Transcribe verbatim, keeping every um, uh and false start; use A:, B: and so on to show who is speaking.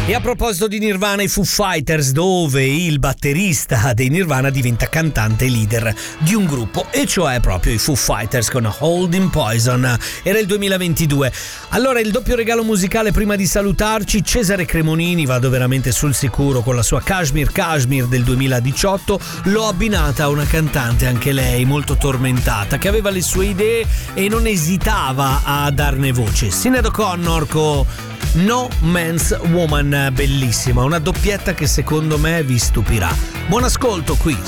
A: E a proposito di Nirvana, i Foo Fighters, dove il batterista dei Nirvana diventa cantante e leader di un gruppo, e cioè proprio i Foo Fighters con Holding Poison. Era il duemilaventidue. Allora, il doppio regalo musicale prima di salutarci: Cesare Cremonini, vado veramente sul sicuro con la sua Kashmir Kashmir del duemiladiciotto. L'ho abbinata a una cantante, anche lei molto tormentata, che aveva le sue idee e non esitava a darne voce. Sinéad O'Connor con No Man's Woman, bellissima, una doppietta che secondo me vi stupirà. Buon ascolto qui